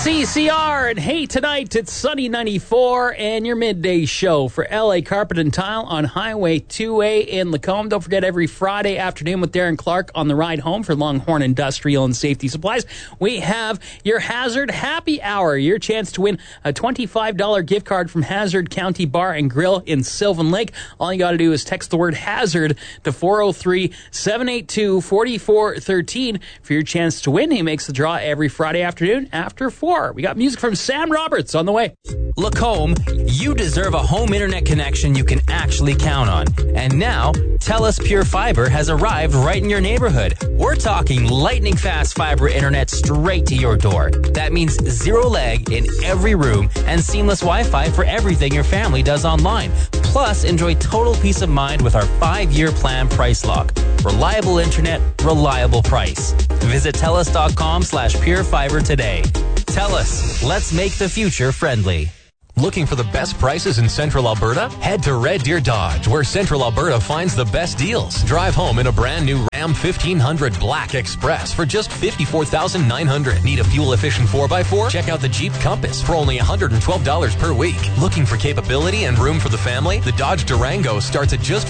CCR, and hey, tonight it's Sunny 94 and your midday show for LA Carpet and Tile on Highway 2A in Lacombe. Don't forget, every Friday afternoon with Darren Clark on the ride home for Longhorn Industrial and Safety Supplies, we have your Hazard Happy Hour, your chance to win a $25 gift card from Hazard County Bar and Grill in Sylvan Lake. All you got to do is text the word Hazard to 403-782-4413 for your chance to win. He makes the draw every Friday afternoon after 4. We got music from Sam Roberts on the way. Lacombe, you deserve a home internet connection you can actually count on. And now, TELUS Pure Fiber has arrived right in your neighborhood. We're talking lightning fast fiber internet straight to your door. That means zero lag in every room and seamless Wi-Fi for everything your family does online. Plus, enjoy total peace of mind with our 5-year plan price lock. Reliable internet, reliable price. Visit TELUS.com/purefiber today. TELUS, let's make the future friendly. Looking for the best prices in Central Alberta? Head to Red Deer Dodge, where Central Alberta finds the best deals. Drive home in a brand new Ram 1500 Black Express for just $54,900. Need a fuel-efficient 4x4? Check out the Jeep Compass for only $112 per week. Looking for capability and room for the family? The Dodge Durango starts at just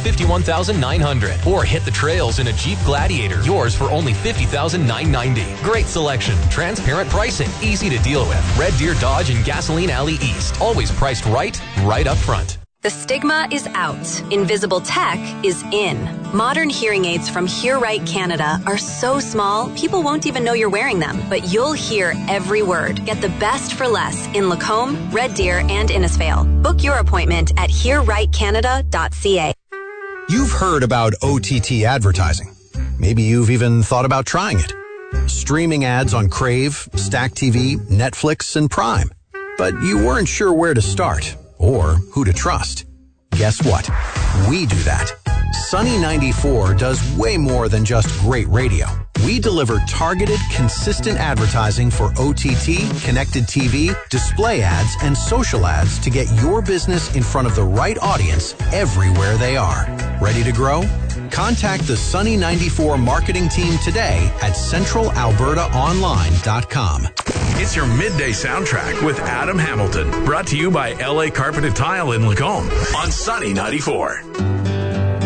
$51,900. Or hit the trails in a Jeep Gladiator, yours for only $50,990. Great selection, transparent pricing, easy to deal with. Red Deer Dodge in Gasoline Alley East. Always priced right up front. The stigma is out. Invisible tech is in. Modern hearing aids from Hear Right Canada are so small, people won't even know you're wearing them. But you'll hear every word. Get the best for less in Lacombe, Red Deer, and Innisfail. Book your appointment at hearrightcanada.ca. You've heard about OTT advertising. Maybe you've even thought about trying it. Streaming ads on Crave, Stack TV, Netflix, and Prime. But you weren't sure where to start or who to trust. Guess what? We do that. Sunny 94 does way more than just great radio. We deliver targeted, consistent advertising for OTT, connected TV, display ads, and social ads to get your business in front of the right audience everywhere they are. Ready to grow? Contact the Sunny 94 marketing team today at centralalbertaonline.com. It's your midday soundtrack with Adam Hamilton. Brought to you by LA Carpet and Tile in Lacombe on Sunny 94.